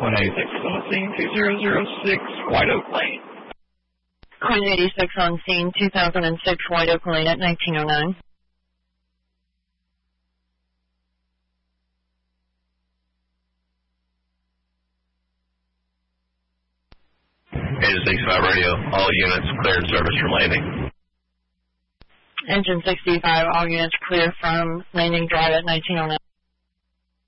186 on scene 2006 White Oak Lane. 186 on scene 2006 White Oak Lane at 1909. Engine 65 radio, all units cleared service from landing. Engine 65, all units clear from landing drive at 1909.